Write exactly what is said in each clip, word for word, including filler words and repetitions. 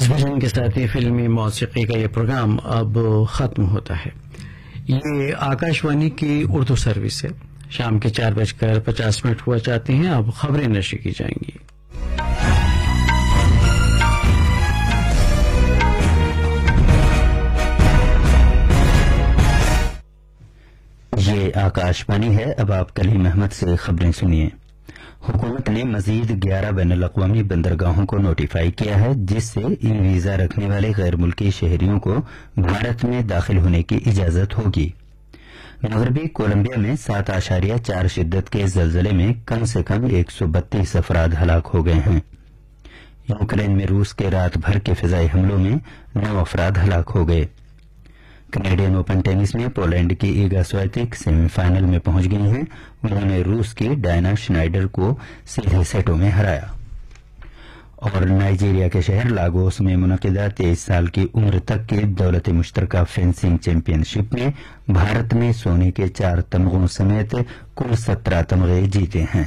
اس بھجن کے ساتھ ہی فلمی موسیقی کا یہ پروگرام اب ختم ہوتا ہے. یہ آکاش وانی کی اردو سروس ہے. شام کے چار بج کر پچاس منٹ ہوا چاہتے ہیں. اب خبریں نشر کی جائیں گی. یہ آکاش وانی ہے. اب آپ کلیم احمد سے خبریں سنیے. حکومت نے مزید گیارہ بین الاقوامی بندرگاہوں کو نوٹیفائی کیا ہے جس سے ای ویزا رکھنے والے غیر ملکی شہریوں کو بھارت میں داخل ہونے کی اجازت ہوگی. مغربی کولمبیا میں سات اشاریہ چار شدت کے زلزلے میں کم سے کم ایک سو بتیس افراد ہلاک ہو گئے ہیں. یوکرین میں روس کے رات بھر کے فضائی حملوں میں نو افراد ہلاک ہو گئے. کینیڈین اوپن ٹینس میں پولینڈ کی ایگا سویتک سیمی فائنل میں پہنچ گئی ہیں. انہوں نے روس کی ڈائنا شنائڈر کو سیدھے سیٹوں میں ہرایا. اور نائجیریا کے شہر لاگوس میں منعقدہ تیئیس سال کی عمر تک کی دولت مشترکہ فینسنگ چیمپئن شپ میں بھارت نے سونے کے چار تمغوں سمیت کل سترہ تمغے جیتے ہیں.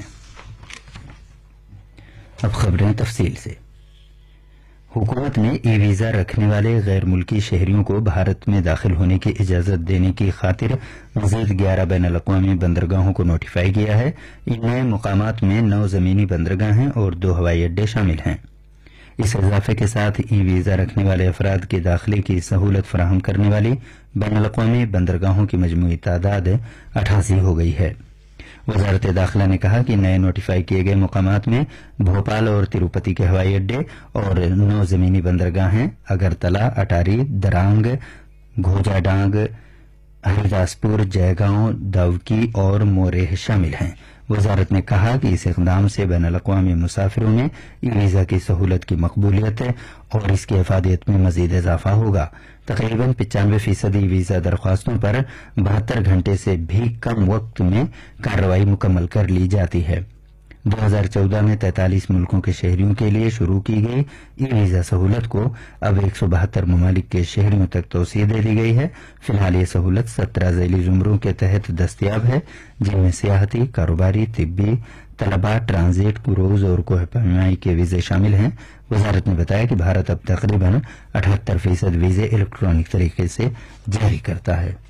اب خبریں تفصیل سے. حکومت نے ای ویزا رکھنے والے غیر ملکی شہریوں کو بھارت میں داخل ہونے کی اجازت دینے کی خاطر مزید گیارہ بین الاقوامی بندرگاہوں کو نوٹیفائی کیا ہے. ان نئے مقامات میں نو زمینی بندرگاہیں اور دو ہوائی اڈے شامل ہیں. اس اضافے کے ساتھ ای ویزا رکھنے والے افراد کے داخلے کی سہولت فراہم کرنے والی بین الاقوامی بندرگاہوں کی مجموعی تعداد اٹھاسی ہو گئی ہے. وزارت داخلہ نے کہا کہ نئے نوٹیفائی کیے گئے مقامات میں بھوپال اور تروپتی کے ہوائی اڈے اور نو زمینی بندرگاہیں اگرتلا، اٹاری، درانگ، گھوجا ڈانگ، ہریداسپور، جے گاؤں، داوکی اور موریھ شامل ہیں. وزارت نے کہا کہ اس اقدام سے بین الاقوامی مسافروں میں ای ویزا کی سہولت کی مقبولیت اور اس کی افادیت میں مزید اضافہ ہوگا. تقریباً پچانوے فیصد ای ویزا درخواستوں پر بہتر گھنٹے سے بھی کم وقت میں کارروائی مکمل کر لی جاتی ہے. دو ہزار چودہ میں تینتالیس ملکوں کے شہریوں کے لیے شروع کی گئی ای ویزا سہولت کو اب ایک سو بہتر ممالک کے شہریوں تک توسیع دے دی گئی ہے. فی الحال یہ سہولت سترہ ذیلی زمروں کے تحت دستیاب ہے جن میں سیاحتی، کاروباری، طبی، طلباء، ٹرانزٹ، کروز اور کوہ پیمائی کے ویزے شامل ہیں. وزارت نے بتایا کہ بھارت اب تقریباً اٹھہتر فیصد ویزے الیکٹرانک طریقے سے جاری کرتا ہے.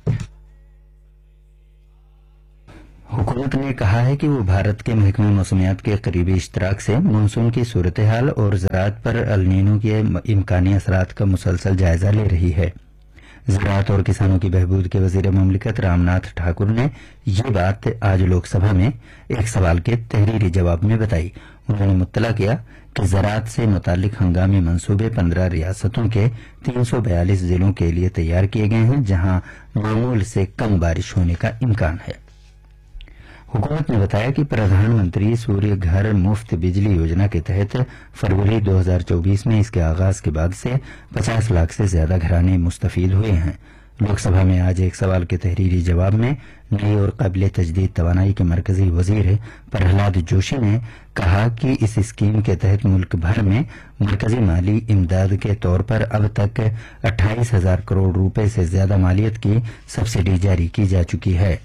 حکومت نے کہا ہے کہ وہ بھارت کے محکمہ موسمیات کے قریبی اشتراک سے مانسون کی صورتحال اور زراعت پر النینو کے امکانی اثرات کا مسلسل جائزہ لے رہی ہے. زراعت اور کسانوں کی بہبود کے وزیر مملکت رام ناتھ ٹھاکر نے یہ بات آج لوک سبھا میں ایک سوال کے تحریری جواب میں بتائی. انہوں نے مطلع کیا کہ زراعت سے متعلق ہنگامی منصوبے پندرہ ریاستوں کے تین سو بیالیس ضلعوں کے لیے تیار کیے گئے ہیں جہاں معمول سے کم بارش ہونے کا امکان ہے. حکومت نے بتایا کہ پردھان منتری سوریہ گھر مفت بجلی یوجنا کے تحت فروری دو ہزار چوبیس میں اس کے آغاز کے بعد سے پچاس لاکھ سے زیادہ گھرانے مستفید ہوئے ہیں. لوک سبھا میں آج ایک سوال کے تحریری جواب میں نئی اور قابل تجدید توانائی کے مرکزی وزیر پرہلاد جوشی نے کہا کہ اس اسکیم کے تحت ملک بھر میں مرکزی مالی امداد کے طور پر اب تک اٹھائیس ہزار کروڑ روپے سے زیادہ مالیت کی سبسڈی جاری کی جا چکی ہے.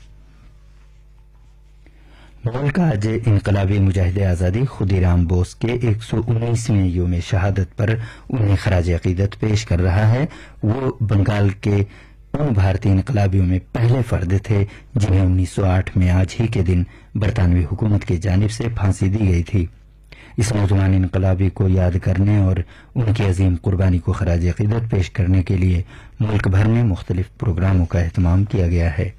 ملک آج انقلابی مجاہد آزادی خودی رام بوس کے ایک سو انیسویں یوم شہادت پر انہیں خراج عقیدت پیش کر رہا ہے. وہ بنگال کے ان بھارتی انقلابیوں میں پہلے فرد تھے جنہیں انیس سو آٹھ میں آج ہی کے دن برطانوی حکومت کی جانب سے پھانسی دی گئی تھی. اس نوجوان انقلابی کو یاد کرنے اور ان کی عظیم قربانی کو خراج عقیدت پیش کرنے کے لیے ملک بھر میں مختلف پروگراموں کا اہتمام کیا گیا ہے.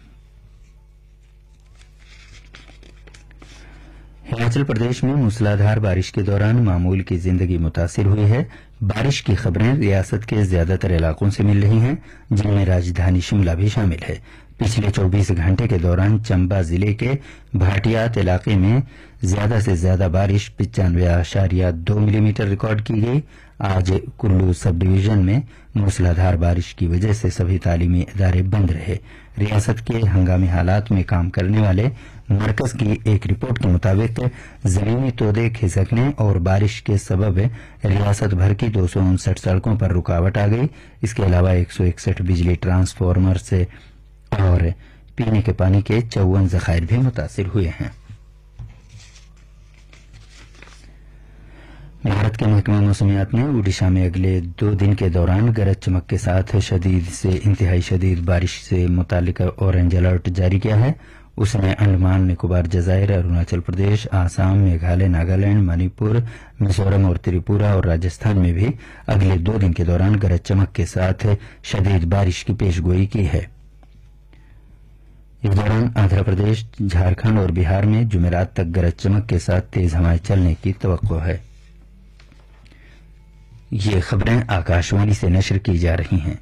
ہماچل پردیش میں موسلادھار بارش کے دوران معمول کی زندگی متاثر ہوئی ہے. بارش کی خبریں ریاست کے زیادہ تر علاقوں سے مل رہی ہیں جن میں راجدھانی شملہ بھی شامل ہے. پچھلے چوبیس گھنٹے کے دوران چمبا ضلع کے بھاٹیات علاقے میں زیادہ سے زیادہ بارش پچانوے اشاریہ دو ملی میٹر ریکارڈ کی گئی. آج کلو سب ڈویژن میں موسلادھار بارش کی وجہ سے سبھی تعلیمی ادارے بند رہے. ریاست کے ہنگامی حالات میں کام کرنے والے مرکز کی ایک رپورٹ کے مطابق زمینی تودے کھسکنے اور بارش کے سبب ریاست بھر کی دو سو انسٹھ سڑکوں پر رکاوٹ آ گئی. اس کے علاوہ ایک سو اکسٹھ بجلی ٹرانسفارمر سے اور پینے کے پانی کے چون ذخائر بھی متاثر ہوئے ہیں. بھارت کے محکمہ موسمیات نے اڈیشہ میں اگلے دو دن کے دوران گرج چمک کے ساتھ شدید سے انتہائی شدید بارش سے متعلق اورنج الرٹ جاری کیا ہے. اس نے انڈمان نکوبار جزائر، اروناچل پردیش، آسام، میگھالیہ، ناگالینڈ، منی پور، میزورم اور تریپورہ اور راجستھان میں بھی اگلے دو دن کے دوران گرج چمک کے ساتھ شدید بارش کی پیش گوئی کی ہے. اس دوران آندھرا پردیش، جھارکھنڈ اور بہار میں جمعرات تک گرج چمک کے ساتھ تیز ہوائیں چلنے کی توقع ہے. یہ خبریں آکاشوانی سے نشر کی جا رہی ہیں.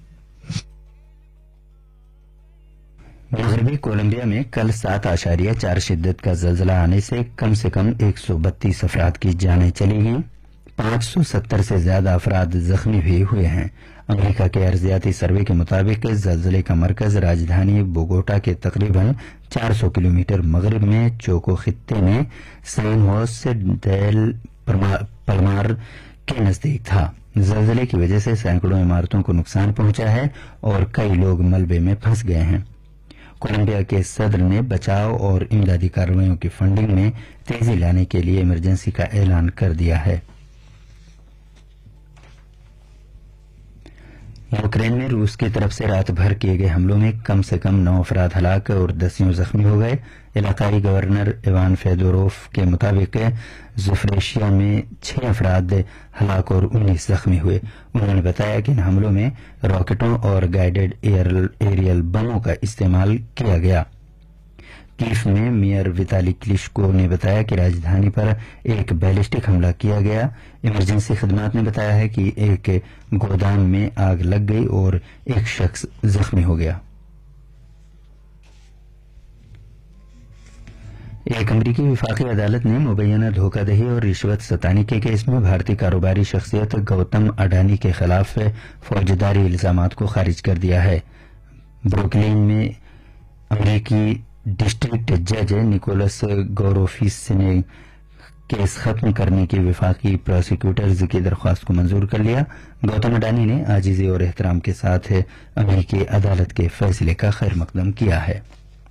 مغربی کولمبیا میں کل سات اشاریہ چار شدت کا زلزلہ آنے سے کم سے کم ایک سو بتیس افراد کی جانیں چلی گئیں. پانچ سو ستر سے زیادہ افراد زخمی بھی ہوئے ہیں. امریکہ کے ارضیاتی سروے کے مطابق زلزلے کا مرکز راجدھانی بوگوٹا کے تقریباً چار سو کلومیٹر مغرب میں چوکو خطے میں سین ہوس ڈیل پلمار کے نزدیک تھا. زلزلے کی وجہ سے سینکڑوں عمارتوں کو نقصان پہنچا ہے اور کئی لوگ ملبے میں پھنس گئے ہیں. کولمبیا کے صدر نے بچاؤ اور امدادی کارروائیوں کی فنڈنگ میں تیزی لانے کے لیے ایمرجنسی کا اعلان کر دیا ہے. یوکرین میں روس کی طرف سے رات بھر کیے گئے حملوں میں کم سے کم نو افراد ہلاک اور دسیوں زخمی ہو گئے. علاقائی گورنر ایوان فیدوروف کے مطابق زفریشیا میں چھ افراد ہلاک اور انیس زخمی ہوئے. انہوں نے بتایا کہ ان حملوں میں راکٹوں اور گائیڈڈ ایریل بموں کا استعمال کیا گیا. کیف میں میئر ویتالی کلیشکو نے بتایا کہ راجدھانی پر ایک بیلسٹک حملہ کیا گیا. ایمرجنسی خدمات نے بتایا ہے کہ ایک گودام میں آگ لگ گئی اور ایک شخص زخمی ہو گیا. ایک امریکی وفاقی عدالت نے مبینہ دھوکہ دہی اور رشوت ستانی کے کیس میں بھارتی کاروباری شخصیت گوتم اڈانی کے خلاف فوجداری الزامات کو خارج کر دیا ہے. بروکلین میں امریکی ڈسٹرکٹ جج نکولس گوروفیس نے کیس ختم کرنے کی وفاقی پروسیکیوٹرز کی درخواست کو منظور کر لیا. گوتم اڈانی نے عاجزی اور احترام کے ساتھ امریکی عدالت کے فیصلے کا خیر مقدم کیا ہے.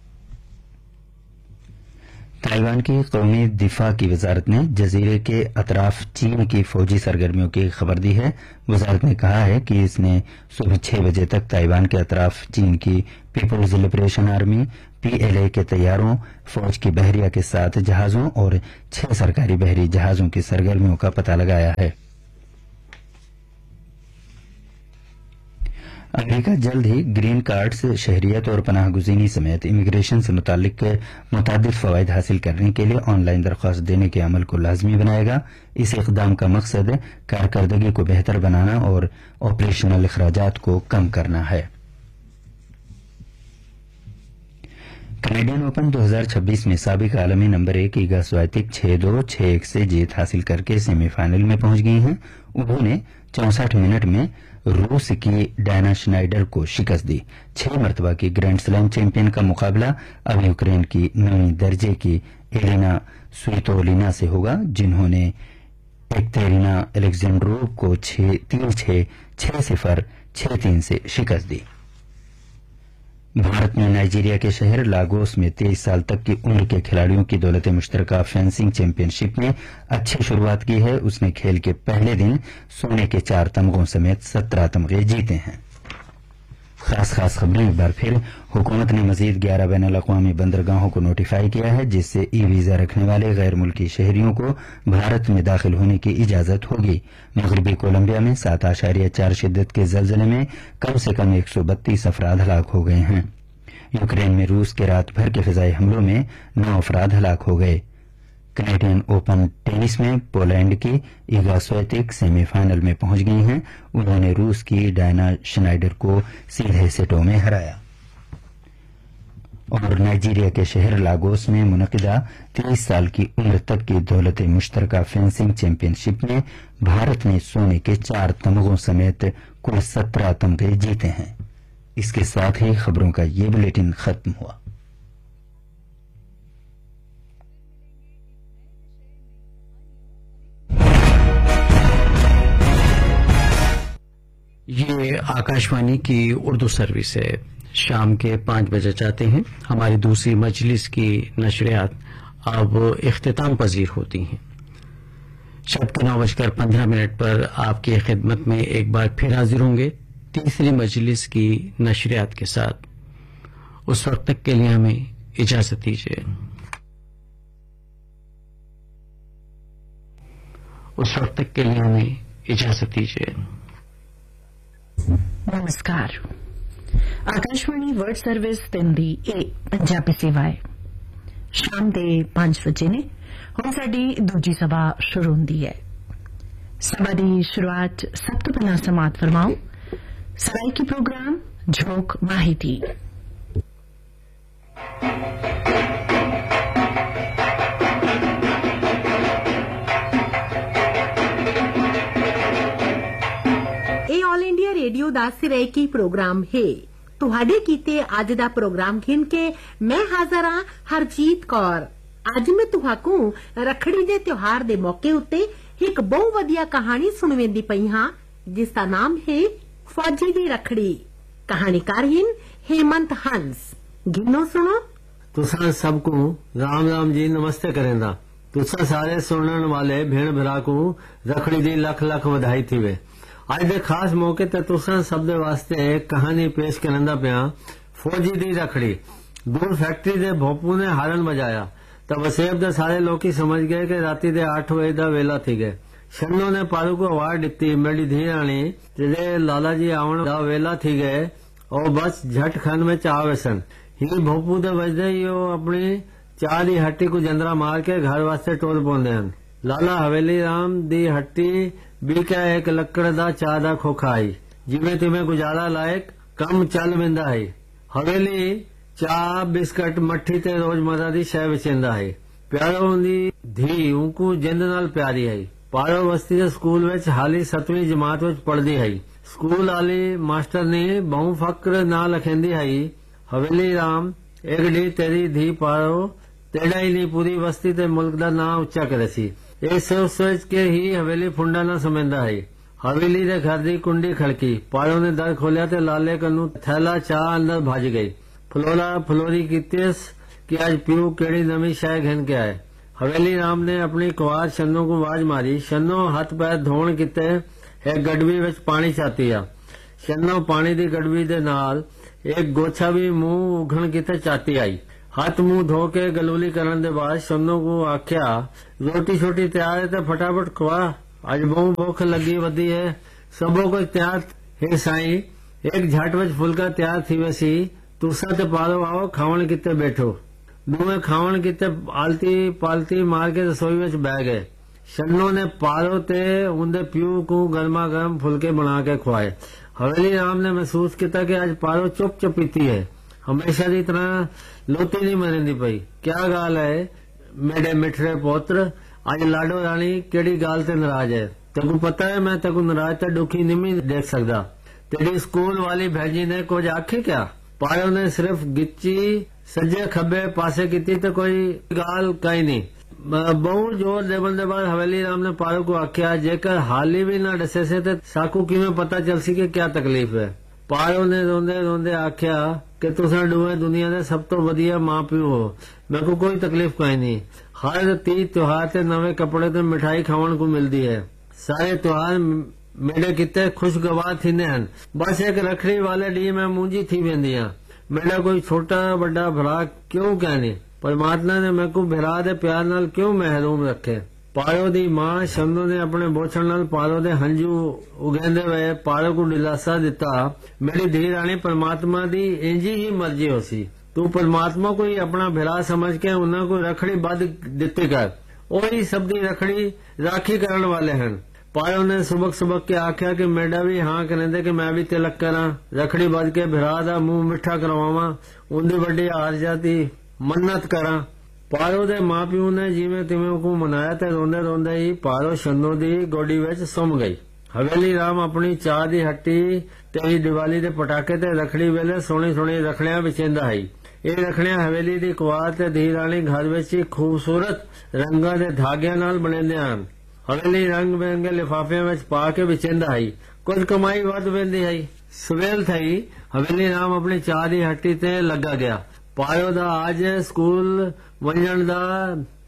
تائیوان کی قومی دفاع کی وزارت نے جزیرے کے اطراف چین کی فوجی سرگرمیوں کی خبر دی ہے. وزارت نے کہا ہے کہ اس نے صبح چھ بجے تک تائیوان کے اطراف چین کی Peoples liberation army P L A کے طیاروں، فوج کی بحریہ کے سات جہازوں اور چھ سرکاری بحری جہازوں کی سرگرمیوں کا پتہ لگایا ہے. امریکہ جلد ہی گرین کارڈز، شہریت اور پناہ گزینی سمیت امیگریشن سے متعلق متعدد فوائد حاصل کرنے کے لیے آن لائن درخواست دینے کے عمل کو لازمی بنائے گا. اس اقدام کا مقصد کارکردگی کو بہتر بنانا اور آپریشنل اخراجات کو کم کرنا ہے. کینیڈین اوپن دو ہزار چھبیس میں سابق عالمی نمبر ایک ایگا سویتک چھ دو چھ ایک سے جیت حاصل کر کے سیمی فائنل میں پہنچ گئی ہیں. انہوں نے چونسٹھ منٹ میں روس کی ڈائنا شنائڈر کو شکست دی. چھ مرتبہ کی گرینڈ سلیم چیمپئن کا مقابلہ اب یوکرین کی نویں درجے کی ایلینا سویتولینا سے ہوگا، جنہوں نے ایکتیرینا الیگزینڈروو کو تین چھ چھ صفر چھ تین سے شکست دی. بھارت نے نائجیریا کے شہر لاگوس میں تیئیس سال تک کی عمر کے کھلاڑیوں کی دولت مشترکہ فینسنگ چیمپئن شپ میں اچھی شروعات کی ہے. اس نے کھیل کے پہلے دن سونے کے چار تمغوں سمیت سترہ تمغے جیتے ہیں. خاص خاص خبریں ایک بار پھر. حکومت نے مزید گیارہ بین الاقوامی بندرگاہوں کو نوٹیفائی کیا ہے جس سے ای ویزا رکھنے والے غیر ملکی شہریوں کو بھارت میں داخل ہونے کی اجازت ہوگی. مغربی کولمبیا میں سات اشاریہ چار شدت کے زلزلے میں کم سے کم ایک سو بتیس افراد ہلاک ہو گئے ہیں. یوکرین میں روس کے رات بھر کے فضائی حملوں میں نو افراد ہلاک ہو گئے. کینیڈین اوپن ٹینس میں پولینڈ کی ایگا سویتک سیمی فائنل میں پہنچ گئی ہیں. انہوں نے روس کی ڈائنا شنائڈر کو سیدھے سیٹوں میں ہرایا. اور نائجیریا کے شہر لاگوس میں منعقدہ تیئیس سال کی عمر تک کی دولت مشترکہ فینسنگ چیمپئن شپ میں بھارت نے سونے کے چار تمغوں سمیت کل سترہ تمغے جیتے ہیں. اس کے ساتھ ہی خبروں کا یہ بلیٹن ختم ہوا. یہ آکاشوانی کی اردو سروس ہے. شام کے پانچ بجے چاہتے ہیں. ہماری دوسری مجلس کی نشریات اب اختتام پذیر ہوتی ہیں. शब के नौ बजकर पंद्रह मिनट पर आपकी खिदमत में एक बार फिर हाजिर होंगे तीसरी मजलिस की नशरियात के साथ। उस वक्त तक के लिए हमें इजाजत दीजिए। उस वक्त तक के लिए हमें इजाजत दीजिए। नमस्कार। आकाशवाणी वर्ल्ड सर्विस दिंदी ए पंजाबी सेवाएं शाम ਦੇ पांच ਵਜੇ ਨੇ। ਹੁਣ ਸਾਡੀ ਦੂਜੀ ਸਭਾ ਸ਼ੁਰੂ ਹੁੰਦੀ ਹੈ। ਸਭਾ ਦੀ ਸ਼ੁਰੂਆਤ ਸਭ ਤੋਂ ਪਹਿਲਾਂ ਸਮਾਤ ਫਰਮਾਓ ਸਰਾਇਕੀ ਪ੍ਰੋਗਰਾਮ ਝੋਕ ਮਾਹਿਤੀ। ਇਹ ਆਲ ਇੰਡੀਆ ਰੇਡੀਓ ਦਾ ਸਰਾਇਕੀ ਪ੍ਰੋਗਰਾਮ ਹੈ। ਤੁਹਾਡੇ ਕੀਤੇ ਅੱਜ ਦਾ ਪ੍ਰੋਗਰਾਮ ਗਿਣ ਕੇ ਮੈਂ ਹਾਜ਼ਰ ਹਾਂ ਹਰਜੀਤ ਕੌਰ। ਅੱਜ ਮੈਂ ਤੁਹਾਨੂੰ ਰੱਖੜੀ ਦੇ ਤਿਉਹਾਰ ਦੇ ਮੌਕੇ ਉੱਤੇ ਇੱਕ ਬਹੁਤ ਵਧੀਆ ਕਹਾਣੀ ਸੁਣਾਉਂਦੀ ਪਈ ਹਾਂ ਜਿਸ ਦਾ ਨਾਮ ਹੈ ਫੌਜੀ ਦੀ ਰੱਖੜੀ। ਕਹਾਣੀਕਾਰ ਹਨ हेमंत हंस। गिनो सुनो। तुसा सबको राम राम जी नमस्ते करेंदा। तुसा सारे सुनने वाले भेण भरा को रखड़ी दी लख लख बधाई थी वे। आज दे खास मौके ते तुसा सब दे वास्ते एक कहानी पेश करंदा पिया फौजी दी रखड़ी। दूर फैक्ट्री दे भोपू ने हारन बजाया तब वसेब दे सारे लोग ही समझ गए कि राती दे आठ बजे दा वेला थी गए। शन्नो ने पारू को आवाज दिती मेरी धी रानी तेरे लाला जी आवन दा वेला थी गए और बस झट खन में चावे सन। ही भोपू दे वजदे ही वो अपनी चाह दी हट्टी को जंदरा मार के घर वास्ते टोल पौंदे हन। लाला हवेली राम दी हट्टी भी क्या एक लकड़ दा चाह दा खोखा आई जिमें तिमें गुजारा लायक कम चल विंदा है। हवेली चाह बिस्कट मट्ठी ते रोजमर्रा दी शय विचेंदा है। प्यारो दी धी उनको जिंद नाल प्यारी है। पारो बस्ती दे स्कूल विच हाली सतवीं जमात विच पढ़दी है। स्कूल वाली मास्टर ने बहु फक्र ना लखेंदी है। हवेली राम एक डी तेरी धी पारो तेड़ा ही नहीं पूरी बस्ती ते मुल्क दा ना उच्चा करे सी। ये सोच सोच के ही हवेली फुंडा ना समझदा है। हवेली दे घर दी कुंडी खड़की पारो ने दर खोलिया ते लाले कन्नू थैला चाह अंदर भाज गई। फलोरा फलोरी कीतीस कि आज प्यू केड़ी नवी शाय घन के आए। हवेली राम ने अपनी कुवार शन्नो को आवाज मारी। शन्नो हाथ पैर धोण किते एक गडवी विच पानी चाती आ। शन्नो पानी दी गडवी दे नाल एक गोछा भी मुंह उघण किते चाती आई। हाथ मुंह धो के गलूली करन दे बाद शन्नो को आख्या रोटी छोटी तैयार है ते फटाफट खवा अज बहु भुख लगी वधी है। सबो को तैयार है साईं। एक झट विच फुलका तैयार थी वसी। तुसा ते पालो आओ खावण किते बैठो। दुए खावण किते आलती पालती मार के रसोई विच बह गए। शन्नो ने पारो ते उनदे प्यू को गर्मा गर्म फुलके बना के खुआए। हवेली राम ने महसूस किया कि आज पारो चुप चुपीती है। हमेशा की तरह लोती नहीं मरेंदी पई। क्या गाल है मेरे मिठरे पोत्र आज लाडो रानी केड़ी गाल ते नाराज है। तेको पता है मैं तेको नाराज ते दुखी नहीं देख सकदा। तेरी स्कूल वाली भैजी ने कुछ आखी क्या? पारो ने सिर्फ गिच्ची सज्जे खब्बे पासे की तो कोई गाल कही नहीं। बहुत जोर देवन दे बाद हवेली राम ने पारो को आख्या जेकर हाली भी ना डसे से ते साकू किवें पता चल सी कि क्या तकलीफ है। पारो ने रोंदे रोंदे आख्या कि तुसां डूए दुनिया दे सब तो वधिया मां प्यो हो। मेरे को कोई तकलीफ कोई नहीं। हर तीज त्योहार ते नवे कपड़े ते मिठाई खावन को मिलती है। सारे त्योहार मेरे किते खुशगवार थींदे हन। बस एक रखड़ी वाले डी में मूंजी थी वेंदी हां। मेरा कोई छोटा बड़ा भरा क्यों कहनी परमात्मा ने मैं को भिरा दे प्यार नाल क्यों महरूम रखे। पारो दी मां शन्नो ने अपने बोछण नाल पारो दे हंजू उगेंदे हुए पारो को दिलासा दिता मेरी धी रानी परमात्मा दी इंजी ही मर्जी होसी। तू परमात्मा को ही अपना भिरा समझ के उन्हें कोई रखड़ी बद दिती कर। ओही सब दी रखड़ी राखी करन वाले हैं। पारो ने सुबक सुबक के आख्या कि मेरा भी हाँ कहते कि मैं भी तिलक करा रखड़ी बद के भिरा दा मुंह मिठा करवावा उनकी बड़ी हार जाती मन्नत करा। पारो दे मां प्यू ने जिवें तिवें को मनाया ते रोंदे रोंदे ही पारो शन्नो दी गोडी विच सुम गई। हवेली राम अपनी चाह दी हट्टी ते दिवाली दे पटाखे ते रखड़ी वेले सोहनी सोहनी रखड़ियां विचेंदा है। ये रखड़ियां हवेली दी कुवार ते धी रानी घर विच खूबसूरत रंगां दे धागियां नाल बनेंदे हन। हवेली रंग बिरंगे लिफाफे विच पा के विचेंदा है। कुछ कमाई वध वेंदी है। सवेल थई हवेली राम अपनी चाह दी हट्टी ते लगा गया। पारो दा आज स्कूल वंजण दा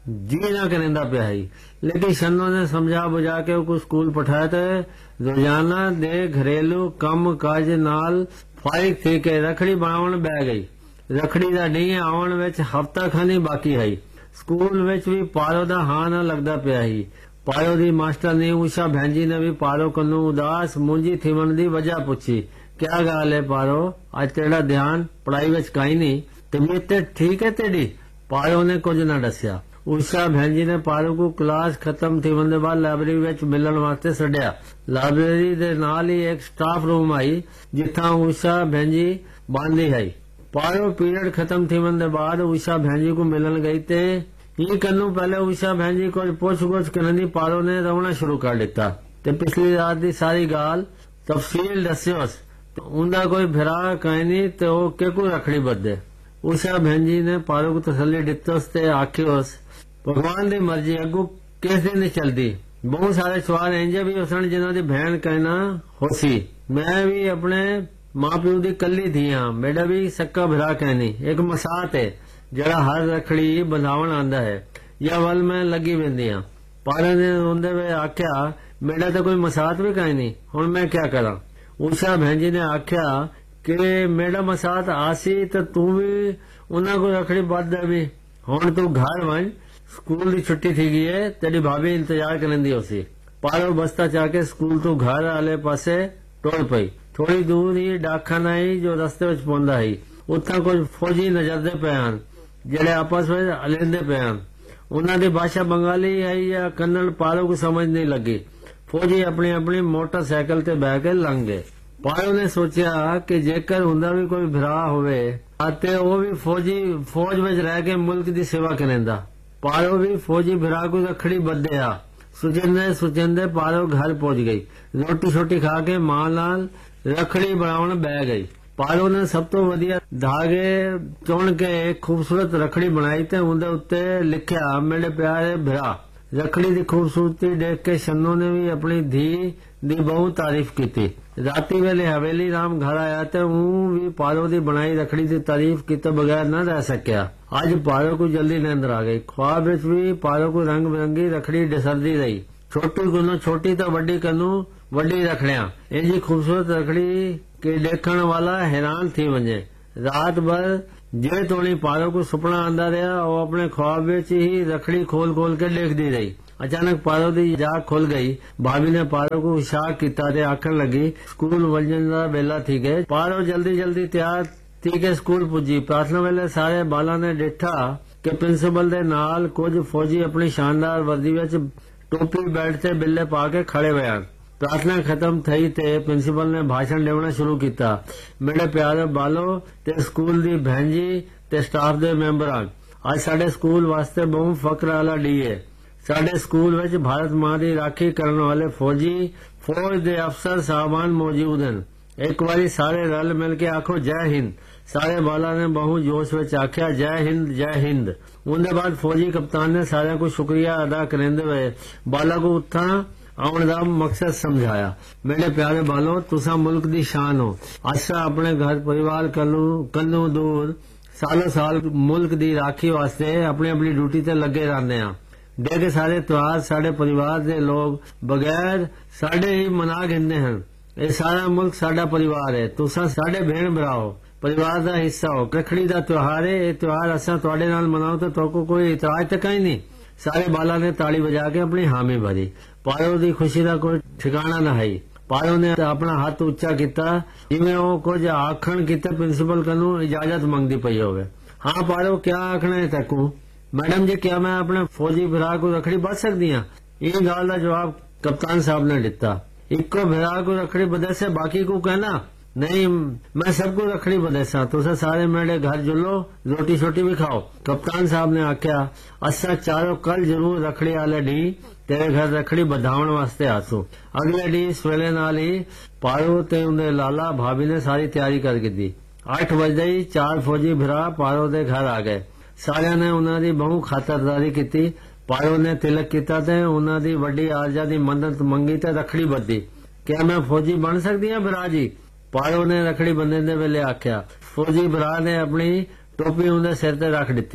जी ना करेंदा पिया ही। लेकिन शन्नो ने समझा बुझा के उसको स्कूल पठाया ते रोजाना दे घरेलू कम काज नाल फारिग थी के रखड़ी बनावन बह गई। रखड़ी दा डी आवन विच हफ्ता खानी बाकी है। स्कूल विच भी पारो दा हां ना लगदा पिया ही। पारो दी मास्टर ने उषा भैन जी ने भी पारो कन्नू उदास मुंजी थीवन दी वजह पूछी। क्या गल है पारो, अज तेरा ध्यान पढ़ाई विच काई नहीं, तबीयत ते ठीक है तेरी? पारो ने कुछ ना दस्या। उषा भैन जी ने पारो को क्लास खत्म थी वंदे बाद लाइब्रेरी विच मिलण वास्ते छड्या। लाइब्रेरी दे नाल ही एक स्टाफ रूम आई जिथा उषा भैन जी बांधी है। पारो पीरियड खत्म थी वंदे बाद उषा भैन जी को मिलन गई ते ही कन्नू पहले उषा भैन जी को पुछ गुछ करन दी पारो ने रोना शुरू कर दिता ते पिछली रात दी सारी गाल तफसील दस्योस। उनका कोई भरा कहीं नहीं तो वो के को रखड़ी बदे। उषा भैन जी ने पारो को तसल्ली दितोस ते आखियोस भगवान दी मर्जी अगू किस दिन नहीं चलती। बहुत सारे सवाल इंजे भी उसन जिन्हों दी भैन कहना होसी। मैं भी अपने मां प्यो दी कली थी हाँ, मेरा भी सक्का भरा कहनी एक मसात है जरा हर रखड़ी बंधावन आंदा है या वल में लगी वेंदी हाँ। पारो ने रोंदे हुए आख्या मेरा तो कोई मसात भी कहीं नहीं, हुण मैं क्या करा। उषा भैन जी ने आख्या कि मेरा मसात आसी तो तू भी उन्हें को रखड़ी बात दे भी। हुण तू घर वन, स्कूल की छुट्टी थी गई है, तेरी भाभी इंतजार करन दी होसी। पारो बस्ता चाके स्कूल तो घर आले पासे टोल पई। थोड़ी दूर ही डाकखाना आई जो रस्ते विच पहुंदा ही। उत्था कुछ फौजी नजरदे पे हन जेड़े आपस में अलेंदे पे हन। उन्हां दी भाषा बंगाली है या कन्नड़ पारो को समझ नहीं लगी। फौजी अपनी अपनी मोटरसाइकिल ते बह के लंघ गए। पारो ने सोचा कि जेकर हुंदा भी कोई भरा होवे आते वो भी फौजी फौज विच रह के मुल्क दी सेवा करेंदा। पारो भी फौजी भरा को रखड़ी बदे आ। सुचेंदे सुचेंदे पारो घर पहुंच गई। रोटी छोटी खा के मां नाल रखड़ी बनावन बह गई। पारो ने सब तो वधिया धागे चुन के एक खूबसूरत रखड़ी बनाई ते उंदे उत्ते लिखया मेरे प्यारे भरा। रखड़ी दी खूबसूरती देख के शन्नू ने भी अपनी धी दी बहुत तारीफ की थी। राती वेले हवेली राम घर आया ते ऊ भी पारो दी बनाई रखड़ी दी तारीफ किते बगैर न रह सकया। आज पारो को जल्दी नींद आ गई। ख्वाब विच भी पारो को रंग बिरंगी रखड़ी डसरदी रही। छोटी कनु छोटी तो वड्डी कनु वड्डी रखड़िया इंजी खूबसूरत रखड़ी के देखण वाला हैरान थी वंजे। रात भर जे तोड़ी पारो को सुपना आंदा रहा और अपने ख्वाब विच ही रखड़ी खोल खोल के देखदी रही। अचानक पारो दी जाग खुल गई। भाभी ने पारो को इशारा किया ते आखन लगी स्कूल वजन दा वेला थी गए। पारो जल्दी जल्दी तैयार थी के स्कूल पुजी। प्रार्थना वेले सारे बाला ने डिठा कि प्रिंसिपल दे नाल कुछ फौजी अपनी शानदार वर्दी विच टोपी बेल्ट ते बिल्ले पा के खड़े हुए हैं। प्रार्थना खत्म थई ते प्रिंसिपल ने भाषण देना शुरू किया। मेरे प्यारे बालो ते स्कूल दी बहन जी ते स्टाफ दे मैंबरान, आज साडे स्कूल वास्ते बहुत फक्र वाला डी है। साडे स्कूल विच भारत मां दी राखी करने वाले फौजी फौज दे अफसर साहबान मौजूद हैं। एक बारी सारे रल मिल के आखो जय हिंद। सारे बाला ने बहु जोश विच आख्या जय हिंद जय हिंद। उनके बाद फौजी कप्तान ने सारे को शुक्रिया अदा करेंदे हुए बाला को उत्था आउण दा मकसद समझाया। मेरे प्यारे बालो तुसा मुल्क दी शान हो। असा अपने घर परिवार कन्नू दूर सालों साल मुल्क दी राखी वास्ते अपनी अपनी ड्यूटी ते लगे रहंदे आ। डे के सारे त्योहार साडे परिवार दे लोग बगैर साडे ही मना गिनदे हैं। ये सारा मुल्क साडा परिवार है। तुसा साडे भेण भरा हो, परिवार दा हिस्सा हो। रखड़ी दा त्योहार है। ये त्योहार असा तुहाडे नाल मनाओ तो तुहाको कोई इतराज तो कहीं नहीं। सारे बाला ने ताली बजा के अपनी हामी भरी। पारो दी खुशी का कोई ठिकाना न है। पारो ने अपना हाथ उच्चा किया जिवें वो कुछ आखण किते प्रिंसिपल कनु इजाजत मंगदी पई होवे। हाँ पारो क्या आखना है तकू? मैडम जी क्या मैं अपने फौजी भरा को रखड़ी बद सकदी हां? ये गल का जवाब कप्तान साहब ने दिता। इको भरा को रखड़ी बदे से बाकी को कहना नहीं, मैं सबको रखड़ी बदेसा। तुसा सारे मेरे घर जुलो, रोटी छोटी भी खाओ। कप्तान साहब ने आख्या असा चारों कल जरूर रखड़ी आले डी तेरे घर रखड़ी बधावन वास्ते आसू। अगले डी सवेले नाल ही पारो ते उनदे लाला भाभी ने सारी तैयारी करके दी। अठ बजे ही चार फौजी भरा पारो दे घर आ गए। सारिया ने उन्हां दी बहु खातरदारी की। पारो ने तिलक किया ते उन्हां दी वड्डी आरजा दी मदद मंगी ते रखड़ी बधी। क्या मैं फौजी बन सकदी हां भरा जी? पारो ने रखड़ी बंधे दे वेले आख्या। फौजी भरा ने अपनी टोपी उनके सिर ते रख दी।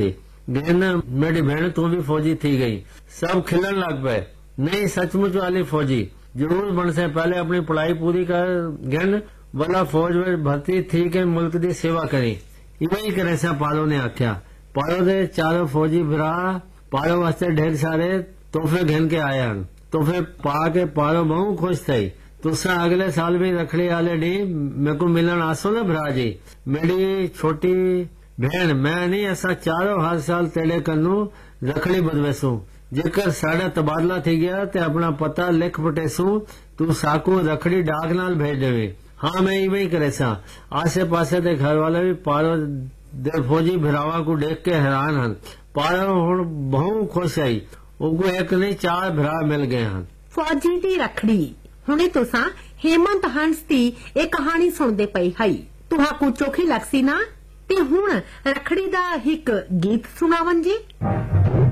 गिन मेरी बहन तू भी फौजी थी गई। सब खिलन लग पे, नहीं सचमुच वाली फौजी जरूर बन से पहले अपनी पढ़ाई पूरी कर गिन वाला फौज में भर्ती थी के मुल्क दी सेवा करी। इवें ही करे सा पालो ने आख्या। पालो दे चारों फौजी भरा पालो वास्ते ढेर सारे तोहफे घिन के आए हैं। तोहफे पा के पालो बहु खुश थी। तुसा अगले साल भी रखड़ी आले डी मेरे को मिलन आसो ना भरा जी। मेरी छोटी भेण मैं नहीं ऐसा चारों हर साल तेरे कन्नू रखड़ी बदवेसू। जेकर साढ़े तबादला थी गया ते अपना पता लिख पटेसू तू साकू रखड़ी डाक नाल भेज देवे। हाँ मैं इवें ही करे सा। आसे पासे दे घर वाले भी पारो दे फौजी भरावा को देख के हैरान हन। पारो हुण बहु खुश आई। उनको एक नहीं चार भरा मिल गए हैं। फौजी दी रखड़ी हुणे तुसा हेमंत हंस दी ए कहानी सुनदे पई हई। तुहाकू चोखी लगसी ना ते हुण रखड़ी दा हिक गीत सुनावन जी।